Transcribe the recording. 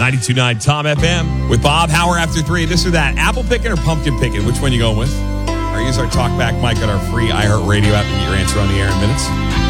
92.9 Tom FM with Bob. Hour after 3. This or that. Apple picking or pumpkin picking? Which one you going with? Or use our talkback mic on our free iHeartRadio app and get your answer on the air in minutes.